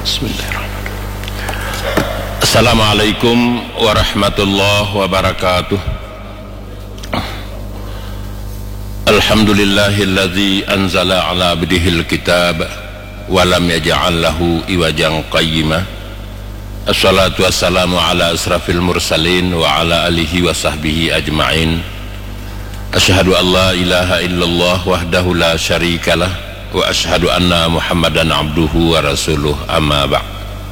Bismillahirrahmanirrahim. Assalamualaikum warahmatullahi wabarakatuh. Alhamdulillahilladzi anzala ala abdihil kitab wa lam yaj'al lahu iwajan qayyima. Assalatu wassalamu ala asrafil mursalin wa ala alihi wa sahbihi ajma'in. Asyhadu an la ilaha illallah wahdahu la syarikalah wa asyhadu anna Muhammadan abduhu wa rasuluh, amma ba'd.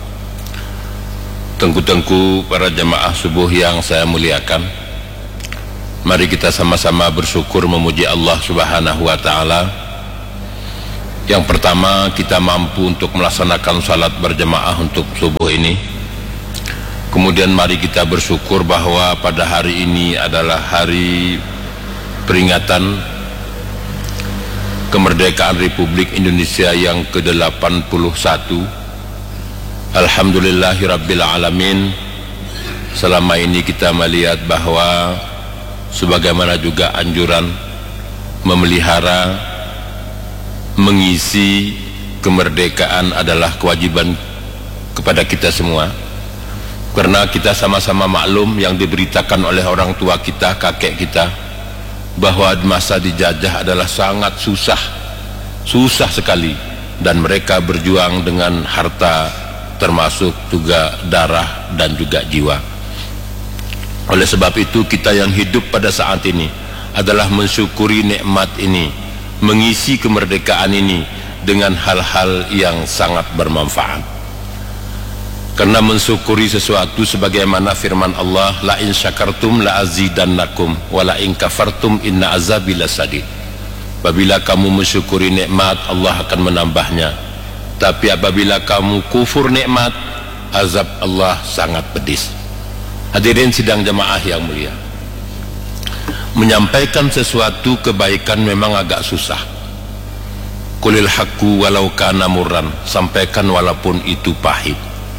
Tengku-tengku para jemaah subuh yang saya muliakan, mari kita sama-sama bersyukur memuji Allah Subhanahu wa taala. Yang pertama, kita mampu untuk melaksanakan salat berjemaah untuk subuh ini. Kemudian mari kita bersyukur bahwa pada hari ini adalah hari peringatan kemerdekaan Republik Indonesia yang ke-81. Alhamdulillahirabbil alamin. Selama ini kita melihat bahwa sebagaimana juga anjuran memelihara, mengisi kemerdekaan adalah kewajiban kepada kita semua. Karena kita sama-sama maklum yang diberitakan oleh orang tua kita, kakek kita, bahwa masa dijajah adalah sangat susah sekali, dan mereka berjuang dengan harta, termasuk juga darah dan juga jiwa. Oleh sebab itu, kita yang hidup pada saat ini adalah mensyukuri nikmat ini, mengisi kemerdekaan ini dengan hal-hal yang sangat bermanfaat. Karena mensyukuri sesuatu sebagaimana firman Allah, la in syakartum la azidannakum wa la in kafartum inna azabi lasadid. Apabila kamu mensyukuri nikmat, Allah akan menambahnya. Tapi apabila kamu kufur nikmat, azab Allah sangat pedis. Hadirin sidang jemaah yang mulia, menyampaikan sesuatu kebaikan memang agak susah. Qulil haqqu walau kana murran, sampaikan walaupun itu pahit.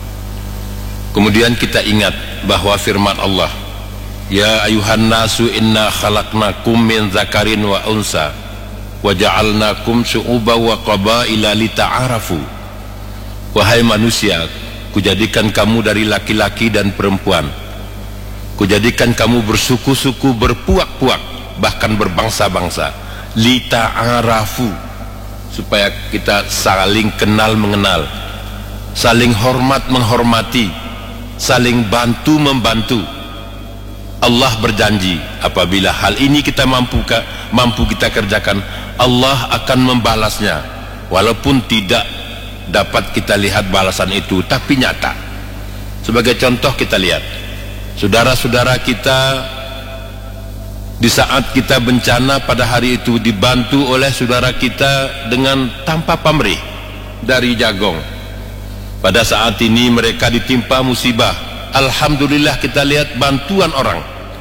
Kemudian kita ingat bahwa firman Allah, ya ayuhan nasu inna khalaqnakum min zakarin wa unsa wa ja'alnakum syu'uban wa qabaila lita'arafu. Wahai manusia, kujadikan kamu dari laki-laki dan perempuan, kujadikan kamu bersuku-suku, berpuak-puak, bahkan berbangsa-bangsa, lita'arafu, supaya kita saling kenal mengenal, saling hormat menghormati, saling bantu membantu. Allah berjanji apabila hal ini kita mampu kita kerjakan, Allah akan membalasnya, walaupun tidak dapat kita lihat balasan itu, tapi nyata. Sebagai contoh, kita lihat saudara-saudara kita di saat kita bencana pada hari itu dibantu oleh saudara kita dengan tanpa pamrih dari Jagong. Pada saat ini mereka ditimpa musibah, alhamdulillah kita lihat bantuan orang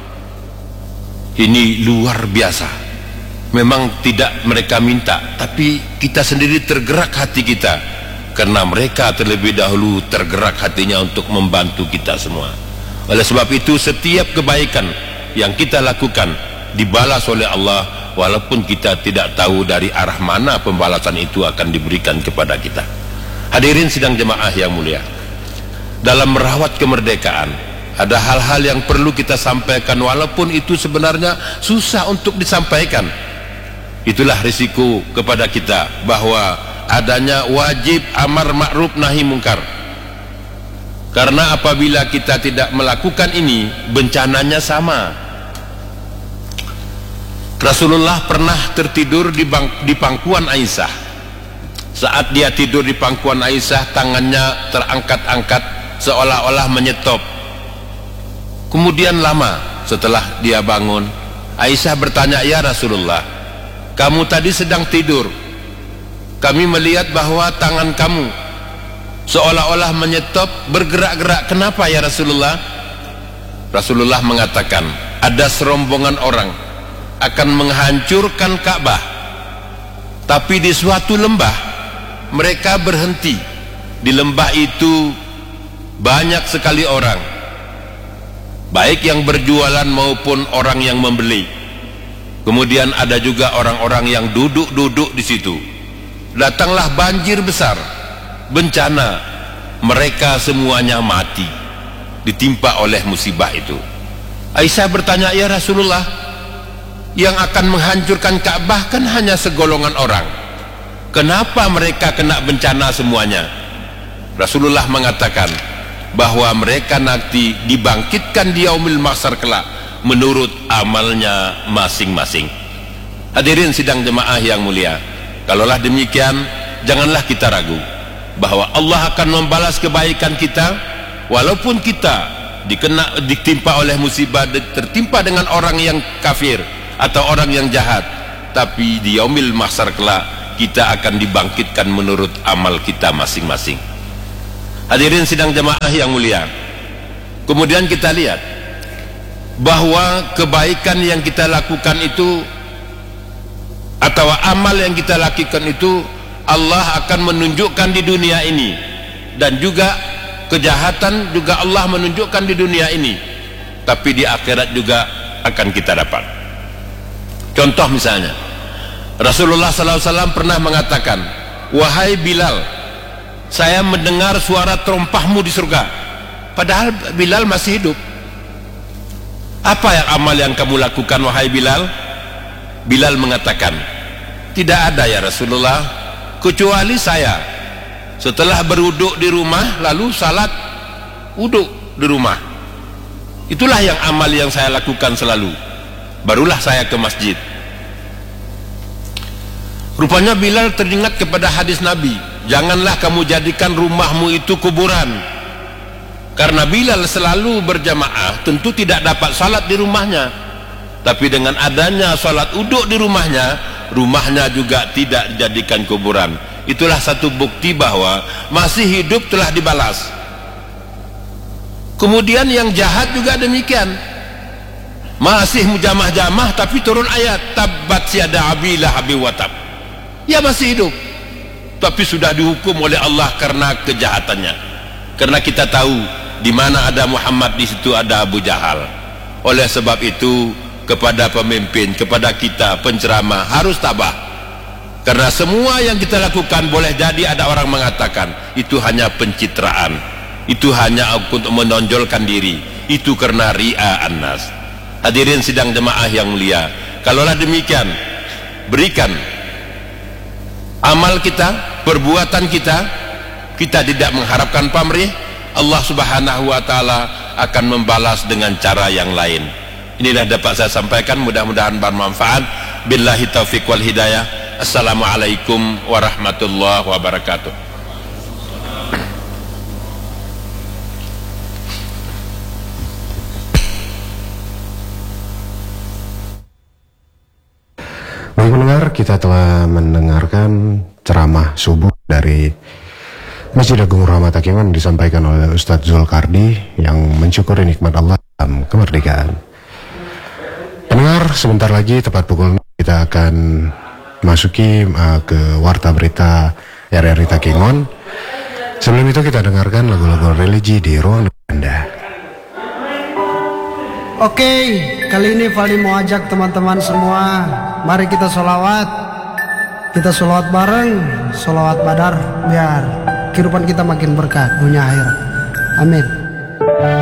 ini luar biasa. Memang tidak mereka minta, tapi kita sendiri tergerak hati kita, karena mereka terlebih dahulu tergerak hatinya untuk membantu kita semua. Oleh sebab itu, setiap kebaikan yang kita lakukan dibalas oleh Allah, walaupun kita tidak tahu dari arah mana pembalasan itu akan diberikan kepada kita. Hadirin sidang jemaah yang mulia, dalam merawat kemerdekaan ada hal-hal yang perlu kita sampaikan, walaupun itu sebenarnya susah untuk disampaikan. Itulah risiko kepada kita bahwa adanya wajib amar ma'ruf nahi mungkar. Karena apabila kita tidak melakukan ini, bencananya sama. Rasulullah pernah tertidur di pangkuan Aisyah. Saat dia tidur di pangkuan Aisyah, tangannya terangkat-angkat seolah-olah menyetop. Kemudian lama setelah dia bangun, Aisyah bertanya, ya Rasulullah, kamu tadi sedang tidur, kami melihat bahwa tangan kamu seolah-olah menyetop, bergerak-gerak, kenapa ya Rasulullah? Rasulullah mengatakan, ada serombongan orang akan menghancurkan Ka'bah, tapi di suatu lembah mereka berhenti. Di lembah itu banyak sekali orang, baik yang berjualan maupun orang yang membeli. Kemudian ada juga orang-orang yang duduk-duduk di situ. Datanglah banjir besar, bencana, mereka semuanya mati, ditimpa oleh musibah itu. Aisyah bertanya, ya Rasulullah, yang akan menghancurkan Ka'bah kan hanya segolongan orang, kenapa mereka kena bencana semuanya? Rasulullah mengatakan bahwa mereka nanti dibangkitkan di yaumil mahsyar kelak menurut amalnya masing-masing. Hadirin sidang jemaah yang mulia, kalaulah demikian, janganlah kita ragu bahwa Allah akan membalas kebaikan kita, walaupun kita ditimpa oleh musibah, tertimpa dengan orang yang kafir atau orang yang jahat, tapi di yaumil mahsyar kelak kita akan dibangkitkan menurut amal kita masing-masing. Hadirin sidang jemaah yang mulia, kemudian kita lihat bahwa kebaikan yang kita lakukan itu atau amal yang kita lakukan itu Allah akan menunjukkan di dunia ini, dan juga kejahatan juga Allah menunjukkan di dunia ini, tapi di akhirat juga akan kita dapat. Contoh misalnya, Rasulullah SAW pernah mengatakan, wahai Bilal, saya mendengar suara terompahmu di surga. Padahal Bilal masih hidup. Apa yang amal yang kamu lakukan wahai Bilal? Bilal mengatakan, tidak ada ya Rasulullah, kecuali saya setelah berwuduk di rumah lalu salat wuduk di rumah. Itulah yang amal yang saya lakukan selalu, barulah saya ke masjid. Rupanya Bilal teringat kepada hadis Nabi, janganlah kamu jadikan rumahmu itu kuburan. Karena Bilal selalu berjamaah, tentu tidak dapat salat di rumahnya, tapi dengan adanya salat uduk di rumahnya, rumahnya juga tidak dijadikan kuburan. Itulah satu bukti bahwa masih hidup telah dibalas. Kemudian yang jahat juga demikian, masih mujamah-jamah tapi turun ayat tabbat yada abi lahabi wa tab. Ya masih hidup, tapi sudah dihukum oleh Allah karena kejahatannya. Karena kita tahu di mana ada Muhammad, di situ ada Abu Jahal. Oleh sebab itu, kepada pemimpin, kepada kita penceramah harus tabah. Karena semua yang kita lakukan boleh jadi ada orang mengatakan itu hanya pencitraan, itu hanya untuk menonjolkan diri, itu karena ri'a annas. Hadirin sidang jemaah yang mulia, kalaulah demikian, berikan amal kita, perbuatan kita, kita tidak mengharapkan pamrih, Allah subhanahu wa ta'ala akan membalas dengan cara yang lain. Inilah dapat saya sampaikan, mudah-mudahan bermanfaat. Billahi taufiq wal hidayah. Assalamualaikum warahmatullahi wabarakatuh. Baik pendengar, kita telah mendengarkan ceramah subuh dari Masjid Agung Rahmat Hakiman disampaikan oleh Ustadz Zulkardi yang mensyukuri nikmat Allah dalam kemerdekaan. Pendengar, sebentar lagi tepat pukul 6 kita akan masuki ke Warta Berita RRI Takengon. Sebelum itu kita dengarkan lagu-lagu religi di ruang Anda. Oke, kali ini Fali mau ajak teman-teman semua, mari kita sholawat. Kita sholawat bareng, sholawat badar, biar kehidupan kita makin berkah dunia akhirat. Amin.